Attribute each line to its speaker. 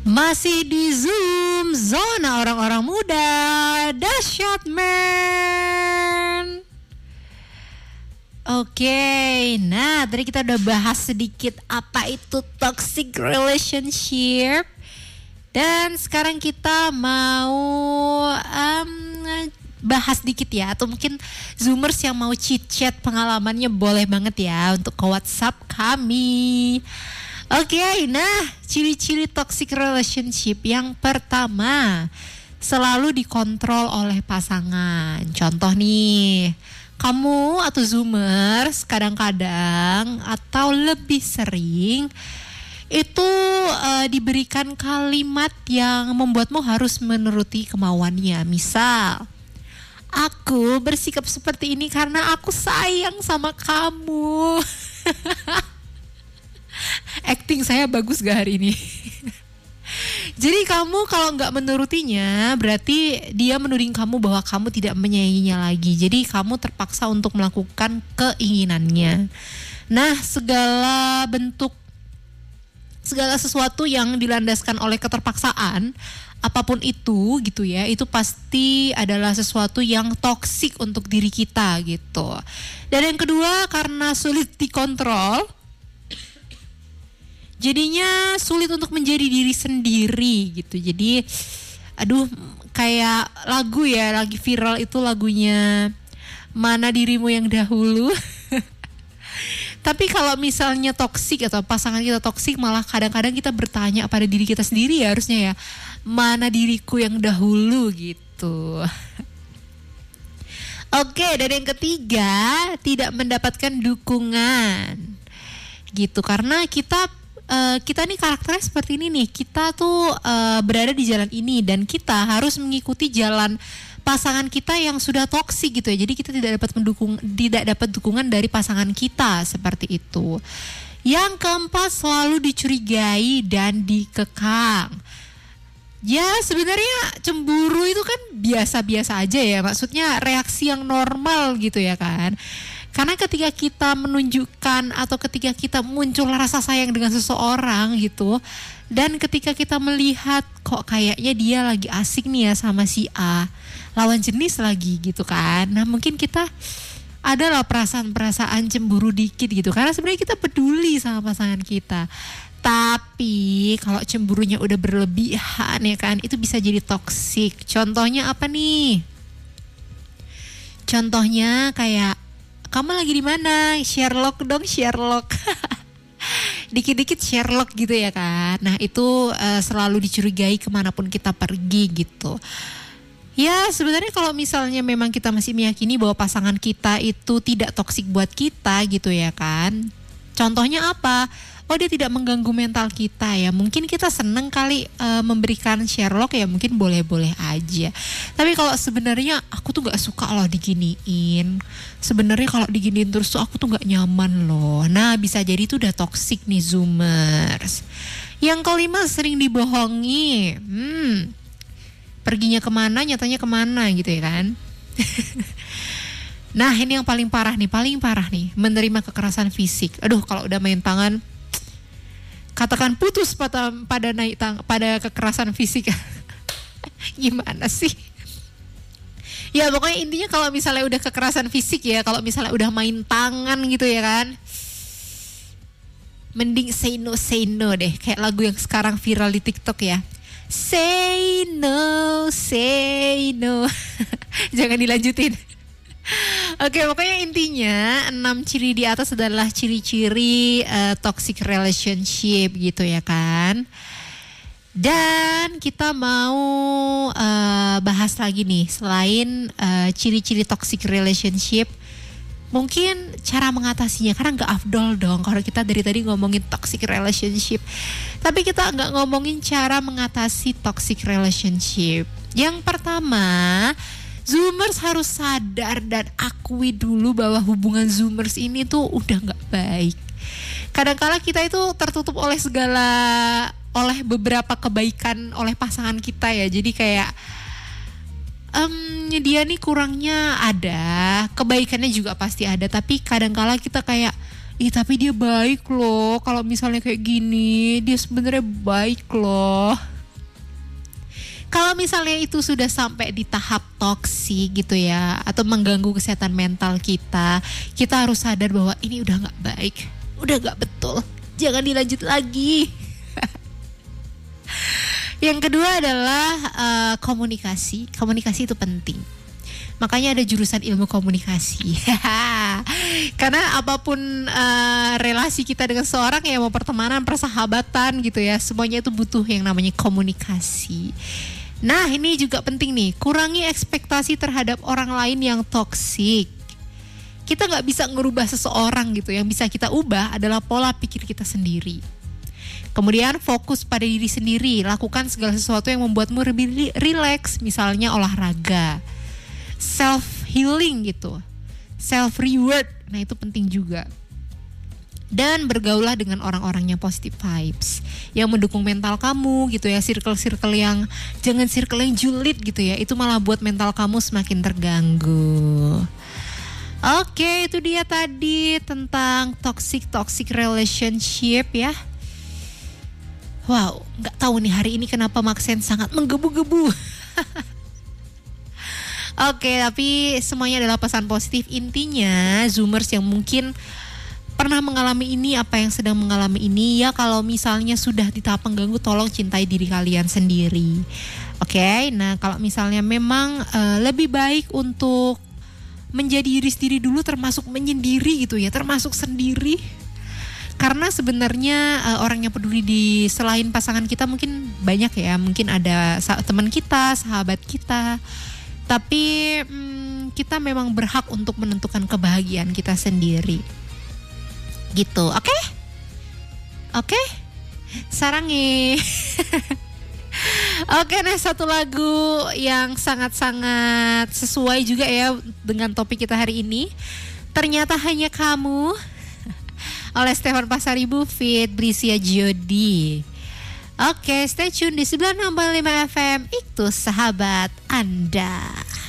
Speaker 1: Masih di Zoom, zona orang-orang muda, dahsyat man. Oke, nah tadi kita udah bahas sedikit apa itu toxic relationship. Dan sekarang kita mau bahas dikit ya, atau mungkin Zoomers yang mau chit-chat pengalamannya boleh banget ya untuk ke WhatsApp kami. Oke, nah ciri-ciri toxic relationship yang pertama, selalu dikontrol oleh pasangan. Contoh nih, kamu atau Zoomers kadang-kadang atau lebih sering itu diberikan kalimat yang membuatmu harus menuruti kemauannya. Misal, aku bersikap seperti ini karena aku sayang sama kamu. Acting saya bagus gak hari ini? Jadi kamu kalau nggak menurutinya, berarti dia menuding kamu bahwa kamu tidak menyayanginya lagi. Jadi kamu terpaksa untuk melakukan keinginannya. Nah, segala sesuatu yang dilandaskan oleh keterpaksaan, apapun itu gitu ya, itu pasti adalah sesuatu yang toksik untuk diri kita gitu. Dan yang kedua, karena sulit dikontrol, jadinya sulit untuk menjadi diri sendiri gitu. Jadi kayak lagu ya, lagi viral itu lagunya Mana Dirimu Yang Dahulu. Tapi kalau misalnya toksik atau pasangan kita toksik, malah kadang-kadang kita bertanya pada diri kita sendiri ya, harusnya ya, mana diriku yang dahulu gitu. Oke, dan yang ketiga, tidak mendapatkan dukungan gitu. Karena kita nih karakternya seperti ini nih, kita tuh berada di jalan ini dan kita harus mengikuti jalan pasangan kita yang sudah toksik gitu ya. Jadi kita tidak dapat dukungan dari pasangan kita seperti itu. Yang keempat, selalu dicurigai dan dikekang. Ya sebenarnya cemburu itu kan biasa-biasa aja ya, maksudnya reaksi yang normal gitu ya kan. Karena ketika kita menunjukkan atau ketika kita muncul rasa sayang dengan seseorang gitu, dan ketika kita melihat kok kayaknya dia lagi asik nih ya sama si A, lawan jenis lagi gitu kan. Nah mungkin kita adalah perasaan-perasaan cemburu dikit gitu, karena sebenarnya kita peduli sama pasangan kita. Tapi kalau cemburunya udah berlebihan ya kan, itu bisa jadi toksik. Contohnya apa nih? Contohnya kayak, kamu lagi di mana? Sherlock dong, Sherlock. Dikit-dikit Sherlock gitu ya kan. Nah itu selalu dicurigai kemanapun kita pergi gitu. Ya sebenarnya kalau misalnya memang kita masih meyakini bahwa pasangan kita itu tidak toksik buat kita gitu ya kan. Contohnya apa? Oh, dia tidak mengganggu mental kita ya. Mungkin kita seneng kali memberikan Sherlock ya, mungkin boleh-boleh aja. Tapi kalau sebenarnya aku tuh gak suka loh diginiin. Sebenarnya kalau diginiin terus tuh aku tuh gak nyaman loh. Nah bisa jadi itu udah toksik nih Zoomers. Yang kelima, sering dibohongi. Perginya kemana, nyatanya kemana gitu ya kan. Nah ini yang paling parah nih, menerima kekerasan fisik. Aduh, kalau udah main tangan, katakan putus pada kekerasan fisik. Gimana sih? Ya pokoknya intinya kalau misalnya udah kekerasan fisik ya, kalau misalnya udah main tangan gitu ya kan, mending say no deh. Kayak lagu yang sekarang viral di TikTok ya, say no. Jangan dilanjutin. Oke, pokoknya intinya 6 ciri di atas adalah ciri-ciri toxic relationship gitu ya kan. Dan kita mau bahas lagi nih, selain ciri-ciri toxic relationship, mungkin cara mengatasinya. Karena gak afdol dong kalau kita dari tadi ngomongin toxic relationship, tapi kita gak ngomongin cara mengatasi toxic relationship. Yang pertama, Zoomers harus sadar dan akui dulu bahwa hubungan Zoomers ini tuh udah gak baik. Kadang-kala kita itu tertutup oleh beberapa kebaikan oleh pasangan kita ya. Jadi kayak dia nih kurangnya ada, kebaikannya juga pasti ada. Tapi kadang-kala kita kayak, tapi dia baik loh. Kalau misalnya kayak gini, dia sebenarnya baik loh. Kalau misalnya itu sudah sampai di tahap toksik gitu ya, atau mengganggu kesehatan mental kita, kita harus sadar bahwa ini udah nggak baik, udah nggak betul, jangan dilanjut lagi. Yang kedua adalah komunikasi. Komunikasi itu penting. Makanya ada jurusan ilmu komunikasi. Karena apapun relasi kita dengan seorang, ya mau pertemanan, persahabatan gitu ya, semuanya itu butuh yang namanya komunikasi. Nah, ini juga penting nih, kurangi ekspektasi terhadap orang lain yang toksik. Kita nggak bisa ngerubah seseorang gitu, yang bisa kita ubah adalah pola pikir kita sendiri. Kemudian fokus pada diri sendiri, lakukan segala sesuatu yang membuatmu lebih rileks, misalnya olahraga, self healing gitu, self reward. Nah, itu penting juga. Dan bergaulah dengan orang-orang yang positive vibes, yang mendukung mental kamu gitu ya. Circle-circle yang, jangan circle yang julid gitu ya, itu malah buat mental kamu semakin terganggu. Oke, itu dia tadi tentang toxic relationship ya. Wow, nggak tahu nih hari ini kenapa Maxen sangat menggebu-gebu. Oke, tapi semuanya adalah pesan positif. Intinya, Zoomers yang mungkin pernah mengalami ini, apa yang sedang mengalami ini, ya kalau misalnya sudah di tahap pengganggu, tolong cintai diri kalian sendiri. Oke, nah kalau misalnya memang lebih baik untuk menjadi diri sendiri dulu, termasuk menyendiri gitu ya, termasuk sendiri. Karena sebenarnya orang yang peduli di selain pasangan kita mungkin banyak ya, mungkin ada teman kita, sahabat kita. Tapi kita memang berhak untuk menentukan kebahagiaan kita sendiri. Gitu, oke? Oke? Sarangi. Oke, nah satu lagu yang sangat-sangat sesuai juga ya dengan topik kita hari ini. Ternyata Hanya Kamu oleh Stefan Pasaribu feat Brisia Jody. Oke, stay tune di 96.5 FM. Itu sahabat Anda.